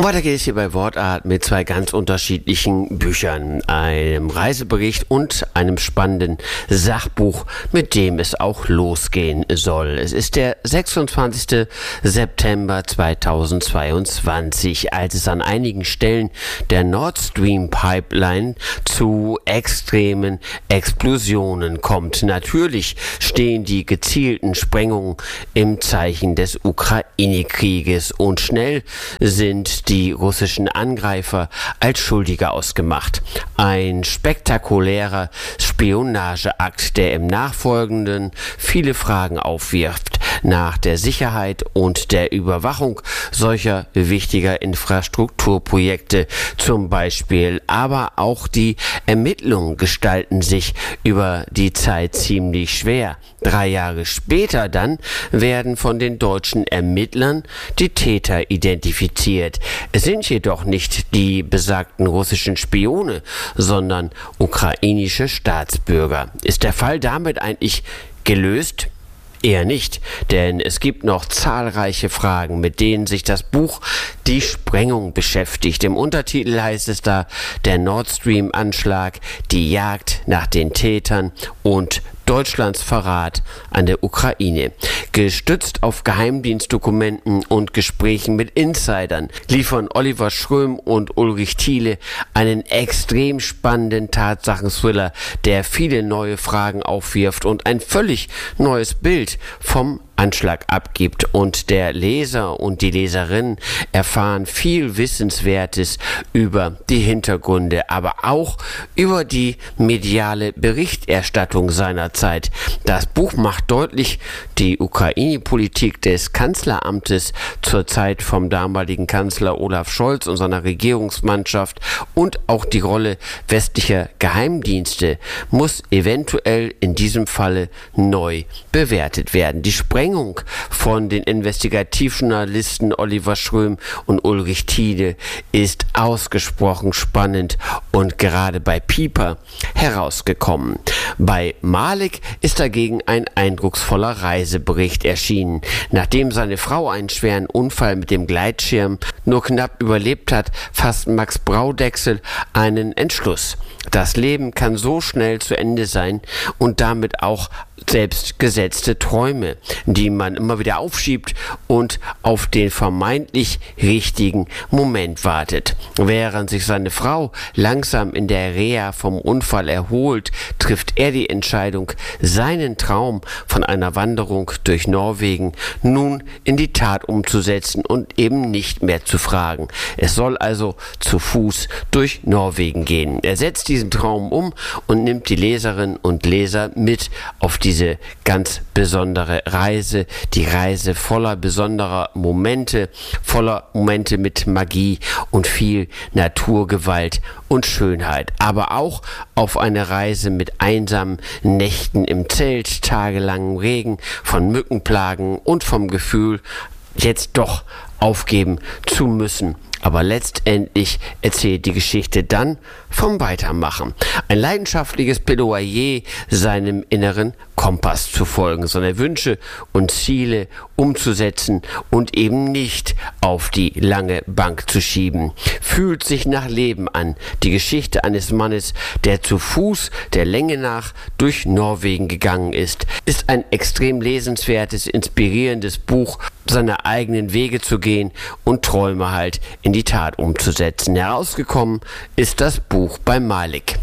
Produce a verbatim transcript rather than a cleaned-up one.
Weiter geht es hier bei Wortart mit zwei ganz unterschiedlichen Büchern, einem Reisebericht und einem spannenden Sachbuch, mit dem es auch losgehen soll. Es ist der sechsundzwanzigste September zweitausendzweiundzwanzig, als es an einigen Stellen der Nord Stream Pipeline zu extremen Explosionen kommt. Natürlich stehen die gezielten Sprengungen im Zeichen des Ukraine-Krieges und schnell sind die russischen Angreifer als Schuldige ausgemacht. Ein spektakulärer Spionageakt, der im Nachfolgenden viele Fragen aufwirft nach der Sicherheit und der Überwachung solcher wichtiger Infrastrukturprojekte zum Beispiel. Aber auch die Ermittlungen gestalten sich über die Zeit ziemlich schwer. Drei Jahre später dann werden von den deutschen Ermittlern die Täter identifiziert. Es sind jedoch nicht die besagten russischen Spione, sondern ukrainische Staatsbürger. Ist der Fall damit eigentlich gelöst? Eher nicht, denn es gibt noch zahlreiche Fragen, mit denen sich das Buch Die Sprengung beschäftigt. Im Untertitel heißt es da: Der Nord Stream-Anschlag, die Jagd nach den Tätern und Deutschlands Verrat an der Ukraine. Gestützt auf Geheimdienstdokumenten und Gesprächen mit Insidern liefern Oliver Schröm und Ulrich Thiele einen extrem spannenden Tatsachenthriller, der viele neue Fragen aufwirft und ein völlig neues Bild vom Anschlag abgibt, und der Leser und die Leserin erfahren viel Wissenswertes über die Hintergründe, aber auch über die mediale Berichterstattung seiner Zeit. Das Buch macht deutlich, die Ukraine-Politik des Kanzleramtes zur Zeit vom damaligen Kanzler Olaf Scholz und seiner Regierungsmannschaft und auch die Rolle westlicher Geheimdienste muss eventuell in diesem Falle neu bewertet werden. Die Sprengung von den Investigativjournalisten Oliver Schröm und Ulrich Thiele ist ausgesprochen spannend und gerade bei Piper herausgekommen. Bei Malik ist dagegen ein eindrucksvoller Reisebericht erschienen. Nachdem seine Frau einen schweren Unfall mit dem Gleitschirm nur knapp überlebt hat, fasst Max Braudechsel einen Entschluss. Das Leben kann so schnell zu Ende sein und damit auch selbst gesetzte Träume, die man immer wieder aufschiebt und auf den vermeintlich richtigen Moment wartet. Während sich seine Frau langsam in der Reha vom Unfall erholt, trifft er die Entscheidung, seinen Traum von einer Wanderung durch Norwegen nun in die Tat umzusetzen und eben nicht mehr zu fragen. Es soll also zu Fuß durch Norwegen gehen. Er setzt diesen Traum um und nimmt die Leserinnen und Leser mit auf diese ganz besondere Reise, die Reise voller besonderer Momente, voller Momente mit Magie und viel Naturgewalt und Schönheit, aber auch auf eine Reise mit einsamen Nächten im Zelt, tagelangem Regen, von Mückenplagen und vom Gefühl, jetzt doch aufgeben zu müssen. Aber letztendlich erzählt die Geschichte dann vom Weitermachen. Ein leidenschaftliches Plädoyer, seinem inneren Kompass zu folgen, seine Wünsche und Ziele umzusetzen und eben nicht auf die lange Bank zu schieben. Fühlt sich nach Leben an. Die Geschichte eines Mannes, der zu Fuß der Länge nach durch Norwegen gegangen ist, ist ein extrem lesenswertes, inspirierendes Buch, seine eigenen Wege zu gehen und Träume halt in die Tat umzusetzen. Herausgekommen ist das Buch bei Malik.